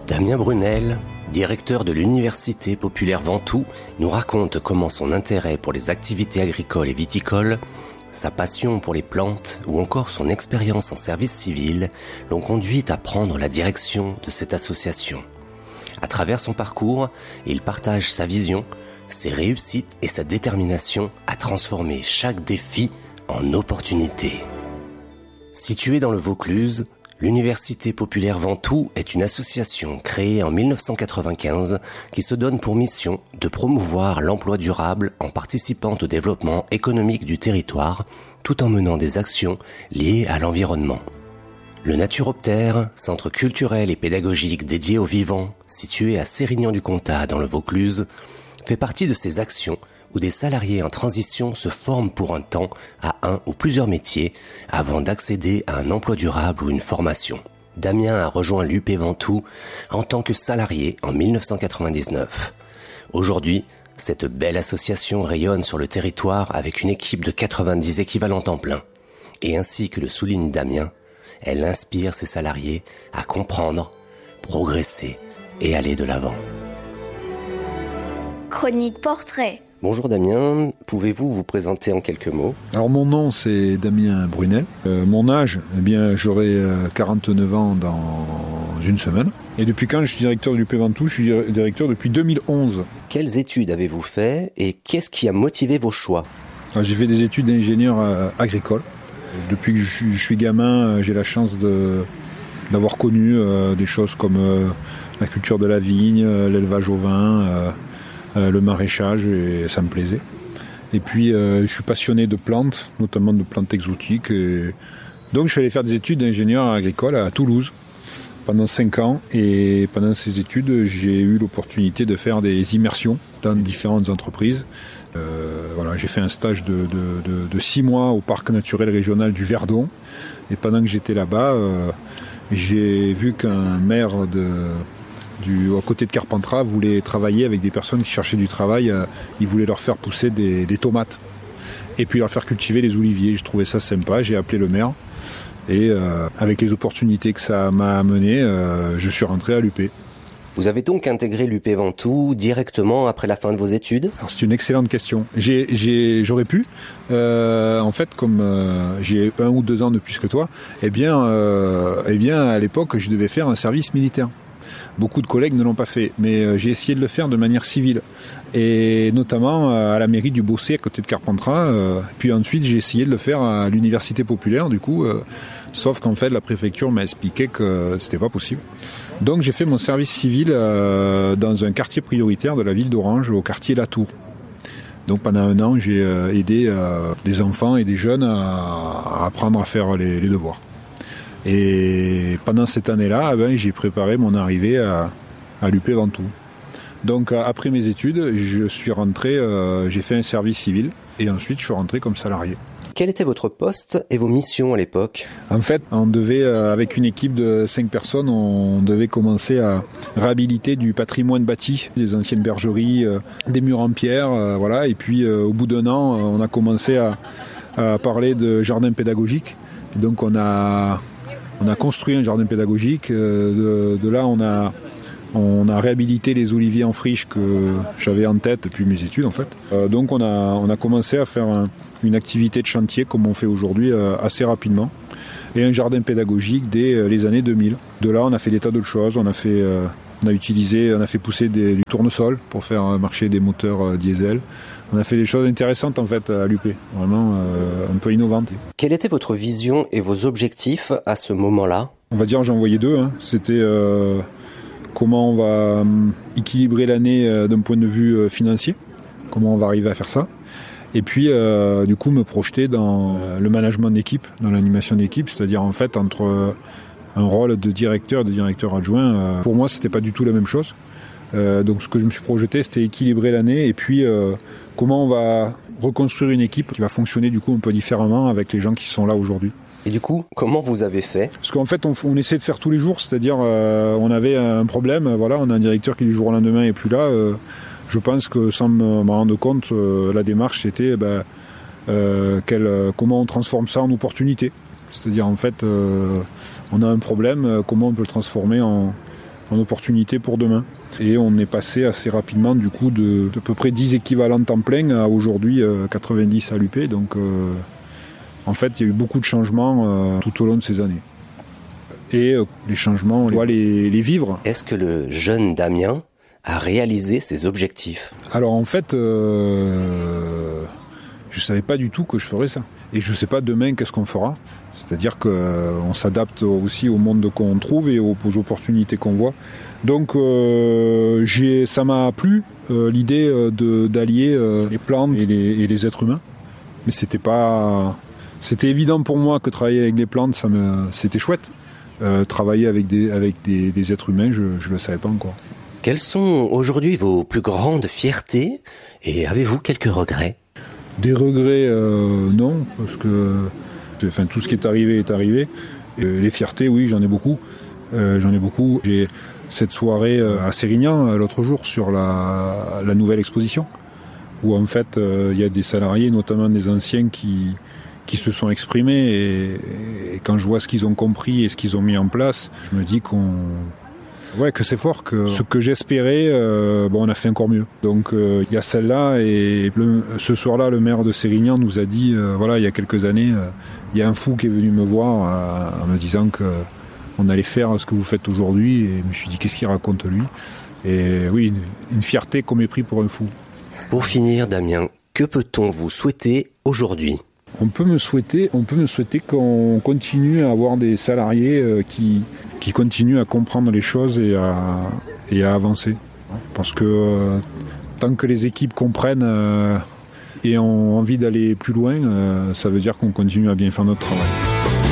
Damien Brunel, directeur de l'Université populaire Ventoux, nous raconte comment son intérêt pour les activités agricoles et viticoles, sa passion pour les plantes ou encore son expérience en service civil l'ont conduit à prendre la direction de cette association. À travers son parcours, il partage sa vision, ses réussites et sa détermination à transformer chaque défi en opportunité. Située dans le Vaucluse, l'Université populaire Ventoux est une association créée en 1995 qui se donne pour mission de promouvoir l'emploi durable en participant au développement économique du territoire tout en menant des actions liées à l'environnement. Le Naturoptère, centre culturel et pédagogique dédié aux vivants, situé à Sérignan-du-Comtat dans le Vaucluse, fait partie de ces actions où des salariés en transition se forment pour un temps à un ou plusieurs métiers avant d'accéder à un emploi durable ou une formation. Damien a rejoint l'UP Ventoux en tant que salarié en 1999. Aujourd'hui, cette belle association rayonne sur le territoire avec une équipe de 90 équivalents temps plein. Et ainsi que le souligne Damien, elle inspire ses salariés à comprendre, progresser et aller de l'avant. Chronique portrait. Bonjour Damien, pouvez-vous vous présenter en quelques mots ? Alors mon nom c'est Damien Brunel, mon âge, eh bien j'aurai 49 ans dans une semaine. Et depuis quand je suis directeur de l'UP Ventoux ? Je suis directeur depuis 2011. Quelles études avez-vous fait et qu'est-ce qui a motivé vos choix ? Alors, j'ai fait des études d'ingénieur agricole. Depuis que je suis gamin, j'ai la chance d'avoir connu des choses comme la culture de la vigne, l'élevage au vin, le maraîchage, et ça me plaisait. Et puis je suis passionné de plantes, notamment de plantes exotiques. Et donc je suis allé faire des études d'ingénieur agricole à Toulouse pendant 5 ans. Et pendant ces études, j'ai eu l'opportunité de faire des immersions dans différentes entreprises. J'ai fait un stage de 6 mois au parc naturel régional du Verdon. Et pendant que j'étais là-bas, j'ai vu qu'un maire à côté de Carpentras voulait travailler avec des personnes qui cherchaient du travail. Il voulait leur faire pousser des tomates et puis leur faire cultiver les oliviers. Je trouvais ça sympa, j'ai appelé le maire et avec les opportunités que ça m'a amené, je suis rentré à l'UP. Vous avez donc intégré l'UP Ventoux directement après la fin de vos études ? Alors c'est une excellente question. J'aurais pu. En fait, comme j'ai 1 ou 2 ans de plus que toi, eh bien à l'époque, je devais faire un service militaire. Beaucoup de collègues ne l'ont pas fait, mais j'ai essayé de le faire de manière civile. Et notamment à la mairie du Bossé, à côté de Carpentras. Puis ensuite, j'ai essayé de le faire à l'université populaire, du coup. Sauf qu'en fait, la préfecture m'a expliqué que c'était pas possible. Donc j'ai fait mon service civil dans un quartier prioritaire de la ville d'Orange, au quartier La Tour. Donc pendant 1 an, j'ai aidé des enfants et des jeunes à apprendre à faire les devoirs. Et pendant cette année-là, j'ai préparé mon arrivée à l'UP Ventoux. Donc après mes études, je suis rentré, j'ai fait un service civil et ensuite je suis rentré comme salarié. Quel était votre poste et vos missions à l'époque ? En fait, on devait, avec une équipe de 5 personnes, on devait commencer à réhabiliter du patrimoine bâti, des anciennes bergeries, des murs en pierre, voilà. Et puis au bout d'1 an, on a commencé à parler de jardin pédagogique. Et donc on a construit un jardin pédagogique. De là, on a réhabilité les oliviers en friche que j'avais en tête depuis mes études, en fait. Donc, on a commencé à faire une activité de chantier, comme on fait aujourd'hui, assez rapidement. Et un jardin pédagogique dès les années 2000. De là, on a fait des tas d'autres choses. On a fait pousser du tournesol pour faire marcher des moteurs diesel. On a fait des choses intéressantes en fait à l'UP, vraiment un peu innovantes. Quelle était votre vision et vos objectifs à ce moment-là ? On va dire j'en voyais 2. C'était comment on va équilibrer l'année d'un point de vue financier, comment on va arriver à faire ça. Et puis du coup me projeter dans le management d'équipe, dans l'animation d'équipe, c'est-à-dire en fait entre un rôle de directeur adjoint. Pour moi, c'était pas du tout la même chose. Donc ce que je me suis projeté, c'était équilibrer l'année et puis comment on va reconstruire une équipe qui va fonctionner du coup un peu différemment avec les gens qui sont là aujourd'hui. Et du coup, comment vous avez fait ? Parce qu'en fait, on essaie de faire tous les jours, c'est-à-dire on avait un problème, voilà, on a un directeur qui du jour au lendemain est plus là. Je pense que sans me rendre compte, la démarche c'était comment on transforme ça en opportunité. C'est-à-dire en fait, on a un problème, comment on peut le transformer en en opportunité pour demain. Et on est passé assez rapidement du coup de peu près 10 équivalents temps plein à aujourd'hui 90 à l'UP. Donc en fait il y a eu beaucoup de changements tout au long de ces années. Et les changements, on doit les vivre. Est-ce que le jeune Damien a réalisé ses objectifs ? Alors en fait, je savais pas du tout que je ferais ça. Et je sais pas demain qu'est-ce qu'on fera. C'est-à-dire qu'on s'adapte aussi au monde qu'on trouve et aux opportunités qu'on voit. Donc ça m'a plu l'idée d'allier les plantes et les êtres humains. Mais c'était évident pour moi que travailler avec des plantes, c'était chouette. Travailler avec des êtres humains, je le savais pas encore. Quelles sont aujourd'hui vos plus grandes fiertés et avez-vous quelques regrets ? Des regrets, non, parce que tout ce qui est arrivé est arrivé. Et les fiertés, oui, j'en ai beaucoup. J'ai cette soirée à Sérignan l'autre jour sur la nouvelle exposition, où en fait il y a des salariés, notamment des anciens, qui se sont exprimés et quand je vois ce qu'ils ont compris et ce qu'ils ont mis en place, je me dis que c'est fort, que ce que j'espérais, on a fait encore mieux. Donc il y a celle-là et ce soir-là, le maire de Sérignan nous a dit, il y a quelques années, il y a un fou qui est venu me voir en me disant que on allait faire ce que vous faites aujourd'hui, et je me suis dit qu'est-ce qu'il raconte lui ? Et oui, une fierté qu'on m'ait pris pour un fou. Pour finir, Damien, que peut-on vous souhaiter aujourd'hui ? On peut me souhaiter qu'on continue à avoir des salariés qui continuent à comprendre les choses et à avancer. Parce que tant que les équipes comprennent et ont envie d'aller plus loin, ça veut dire qu'on continue à bien faire notre travail.